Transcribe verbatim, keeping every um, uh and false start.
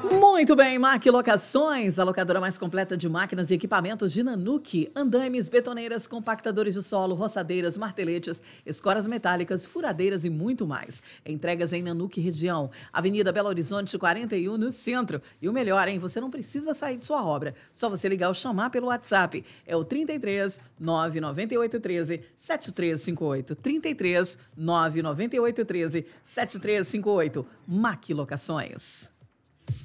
Muito bem, Mac Locações, a locadora mais completa de máquinas e equipamentos de Nanuque, andaimes, betoneiras, compactadores de solo, roçadeiras, marteletes, escoras metálicas, furadeiras e muito mais. Entregas em Nanuque região, Avenida Belo Horizonte quarenta e um, no centro. E o melhor, hein? Você não precisa sair de sua obra, só você ligar ou chamar pelo WhatsApp. É o trinta e três, nove nove oito um três, sete três cinco oito. trinta e três, nove nove oito um três, sete três cinco oito. Mac Locações.